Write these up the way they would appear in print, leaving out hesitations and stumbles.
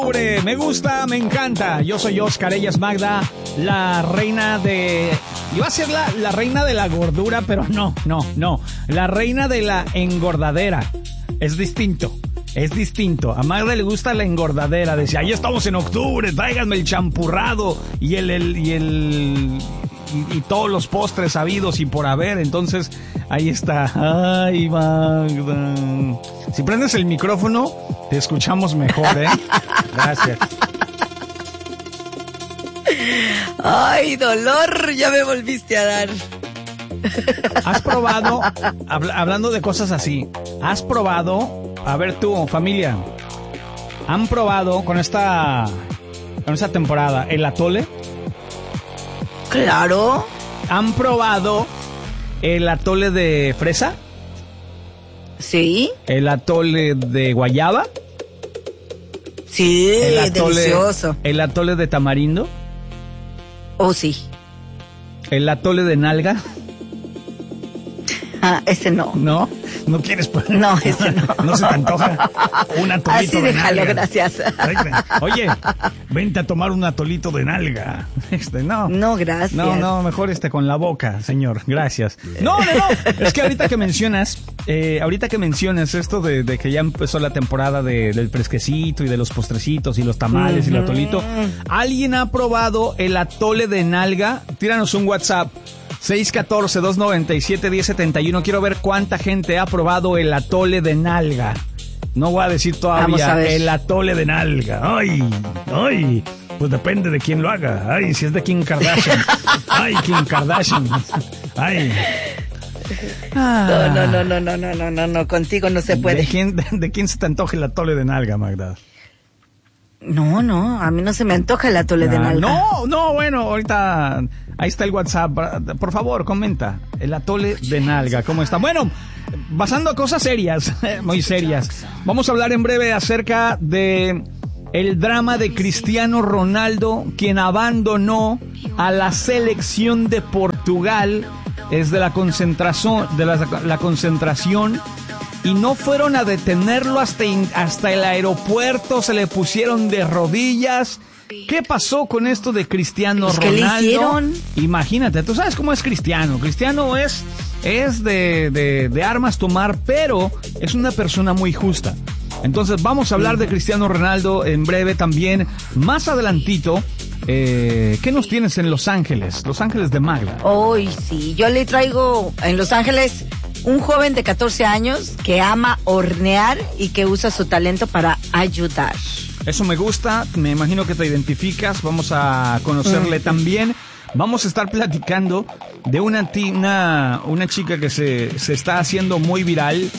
Me gusta, me encanta. Yo soy Oscar, ella es Magda, la reina de... Iba a ser la reina de la gordura, pero no. La reina de la engordadera. Es distinto. A Magda le gusta la engordadera. Decía, ya estamos en octubre, tráiganme el champurrado y y todos los postres habidos y por haber. Entonces, ahí está. Ay, Magda. Si prendes el micrófono, te escuchamos mejor, ¿eh? Gracias. Ay, dolor, ya me volviste a dar. ¿Has probado, hablando de cosas así, has probado, a ver tú, familia, ¿han probado con esta temporada el atole? Claro. ¿Han probado el atole de fresa? Sí. ¿El atole de guayaba? Sí, delicioso. ¿El atole de tamarindo? Oh, sí. ¿El atole de nalga? Ah, ese no. ¿No? ¿No quieres? No, ese no. ¿No se te antoja un atolito así de déjalo, nalga? gracias. Oye, vente a tomar un atolito de nalga. No. No, gracias. No, mejor con la boca, señor. Gracias. No. Es que ahorita que mencionas esto de que ya empezó la temporada del fresquecito y de los postrecitos y los tamales y el atolito, ¿alguien ha probado el atole de nalga? Tíranos un WhatsApp. 614-297-1071. Quiero ver cuánta gente ha probado el atole de nalga. No voy a decir todavía el atole de nalga. Ay, pues depende de quién lo haga. Ay, si es de Kim Kardashian. Ay, Kim Kardashian. Ay. No, contigo no se puede. ¿De quién se te antoja el atole de nalga, Magda? No, a mí no se me antoja el atole de nalga. No, bueno, ahorita ahí está el WhatsApp. Por favor, comenta. El atole de nalga, ¿cómo está? Bueno, pasando a cosas serias, muy serias. Vamos a hablar en breve acerca de el drama de Cristiano Ronaldo, quien abandonó a la selección de Portugal desde la concentración, y no fueron a detenerlo hasta el aeropuerto, se le pusieron de rodillas. ¿Qué pasó con esto de Cristiano Ronaldo? ¿Qué le hicieron? Imagínate, tú sabes cómo es Cristiano. Cristiano es de armas tomar, pero es una persona muy justa. Entonces vamos a hablar de Cristiano Ronaldo en breve también. Más adelantito, ¿qué nos tienes en Los Ángeles? Los Ángeles de Magda. Hoy sí, yo le traigo en Los Ángeles un joven de 14 años que ama hornear y que usa su talento para ayudar. Eso me gusta, me imagino que te identificas, vamos a conocerle también. Vamos a estar platicando de una chica que se está haciendo muy viral.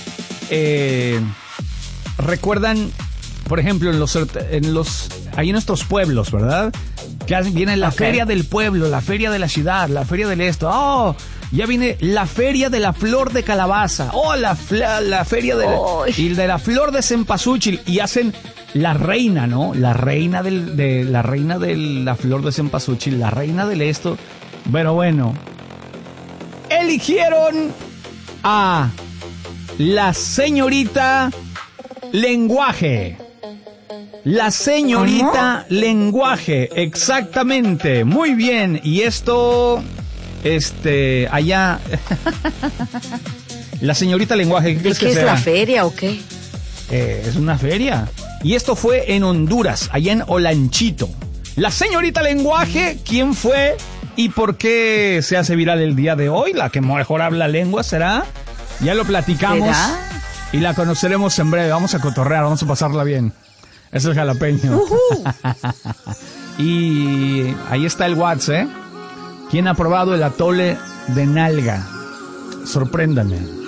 ¿Recuerdan, por ejemplo, ahí en nuestros pueblos, ¿verdad? Que viene la feria del pueblo, la feria de la ciudad, la feria del esto. ¡Oh! Ya viene la feria de la flor de calabaza. ¡Oh! La feria de la flor de cempasúchil. Y hacen la reina, ¿no? La reina de la flor de cempasúchil, la reina del esto. Pero bueno, eligieron a la señorita Lenguaje. La señorita Lenguaje, exactamente. Muy bien. Y esto, allá, la señorita Lenguaje, ¿qué crees que sea? ¿Es la feria o qué? Es una feria. Y esto fue en Honduras, allá en Olanchito. La señorita Lenguaje, ¿quién fue y por qué se hace viral el día de hoy? La que mejor habla lengua, ¿será? Ya lo platicamos. ¿Será? Y la conoceremos en breve. Vamos a cotorrear, vamos a pasarla bien. Es el jalapeño. Y ahí está el WhatsApp, ¿eh? ¿Quién ha probado el atole de nalga? Sorpréndame.